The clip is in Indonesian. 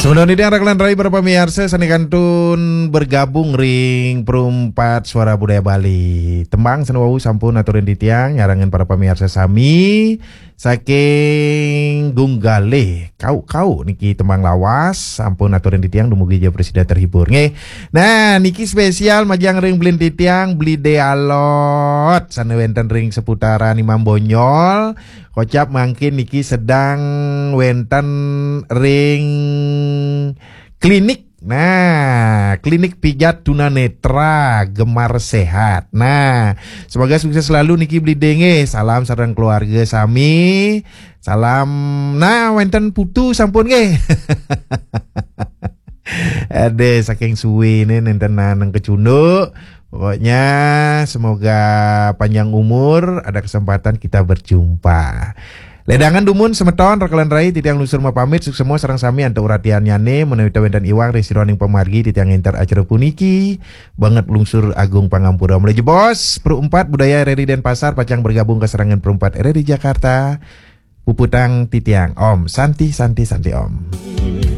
Sebenarnya ini Raklan Rai para pemirsa sani kantun bergabung ring perumpat suara budaya Bali. Tembang sanwau sampun aturin di tiang nyarangan para pemirsa sami saking Gunggale. Kau niki tembang lawas sampun aturin di tiang dumugi aja presiden terhibur nge. Nah niki spesial majang ring blin di tiang beli dealot sana wenten ring seputaran Imam Bonyol. Kocap mungkin niki sedang wenten ring klinik. Nah, klinik pijat tunanetra Gemar Sehat. Nah, semoga sukses selalu niki beli denge. Salam sareng keluarga sami. Salam. Nah, wenten putu sampun nge. Ade saking suwi ini nenten nang kecunduk. Pokoknya semoga panjang umur, ada kesempatan kita berjumpa. Ledangan dumun semeton rekalan rai titiang lusur mapamit suk semua sareng sami anta uratian nyane menewita wentan iwang resironing pemargi titiang inter acara puniki banget lungsur agung pangampura mulai jebos perumpat budaya RRI Denpasar pacang bergabung ke serangan perumpat RRI Jakarta puputang titiang om santi om.